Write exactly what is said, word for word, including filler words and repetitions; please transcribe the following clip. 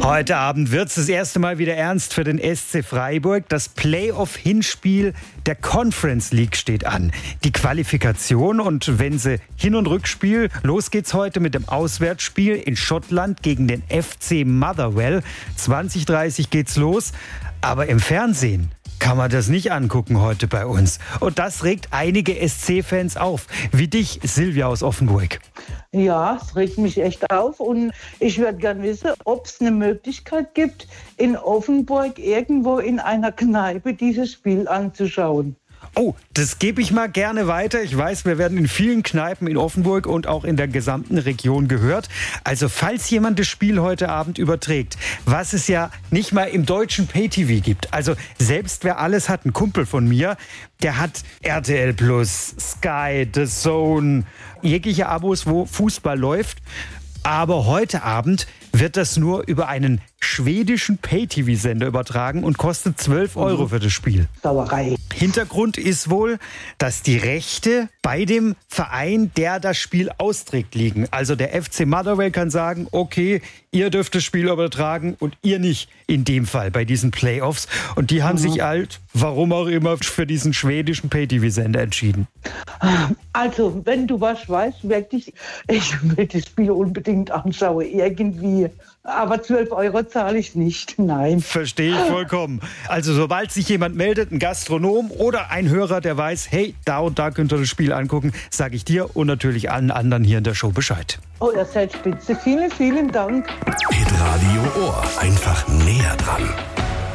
Heute Abend wird es das erste Mal wieder ernst für den S C Freiburg. Das Playoff-Hinspiel der Conference League steht an. Die Qualifikation und wenn sie Hin- und Rückspiel, los geht's heute mit dem Auswärtsspiel in Schottland gegen den F C Motherwell. zwanzig Uhr dreißig geht's los, aber im Fernsehen kann man das nicht angucken heute bei uns. Und das regt einige S C-Fans auf, wie dich, Silvia aus Offenburg. Ja, es regt mich echt auf und ich würde gerne wissen, ob es eine Möglichkeit gibt, in Offenburg irgendwo in einer Kneipe dieses Spiel anzuschauen. Oh, das gebe ich mal gerne weiter. Ich weiß, wir werden in vielen Kneipen in Offenburg und auch in der gesamten Region gehört. Also falls jemand das Spiel heute Abend überträgt, was es ja nicht mal im deutschen Pay-T V gibt. Also selbst wer alles hat, ein Kumpel von mir, der hat R T L Plus, Sky, The Zone, jegliche Abos, wo Fußball läuft. Aber heute Abend wird das nur über einen schwedischen Pay-T V-Sender übertragen und kostet zwölf Euro für das Spiel. Sauerei. Hintergrund ist wohl, dass die Rechte bei dem Verein, der das Spiel austrägt, liegen. Also der F C Motherwell kann sagen, okay, ihr dürft das Spiel übertragen und ihr nicht in dem Fall bei diesen Playoffs. Und die haben mhm. sich halt, warum auch immer, für diesen schwedischen Pay-T V-Sender entschieden. Also, wenn du was weißt, wirklich, ich will das Spiel unbedingt anschauen, irgendwie. Aber zwölf Euro zahle ich nicht, nein. Verstehe ich vollkommen. Also sobald sich jemand meldet, ein Gastronom oder ein Hörer, der weiß, hey, da und da könnt ihr das Spiel angucken, sage ich dir und natürlich allen anderen hier in der Show Bescheid. Oh, ihr seid spitze. Vielen, vielen Dank. Hitradio Ohr. Einfach näher dran.